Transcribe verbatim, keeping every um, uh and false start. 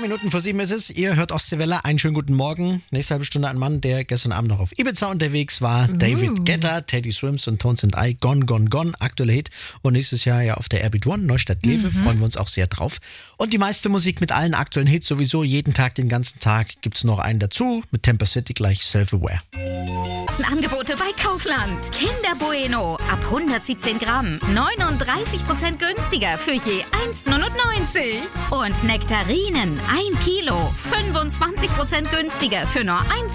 Minuten vor sieben ist es. Ihr hört Ostseewelle. Einen schönen guten Morgen. Nächste halbe Stunde ein Mann, der gestern Abend noch auf Ibiza unterwegs war. Uh. David Guetta, Teddy Swims und Tones and I. Gone, Gone, Gone. Aktueller Hit. Und nächstes Jahr ja auf der Airbeat One, Neustadt-Glewe. Mhm. Freuen wir uns auch sehr drauf. Und die meiste Musik mit allen aktuellen Hits sowieso. Jeden Tag, den ganzen Tag gibt's noch einen dazu. Mit Temper City gleich Self-Aware. Angebote bei Kaufland. Kinder Bueno ab hundertsiebzehn Gramm. neununddreißig Prozent günstiger für je eins Komma neunundneunzig. Und Nektarinen ein Kilo. fünfundzwanzig Prozent günstiger für nur eins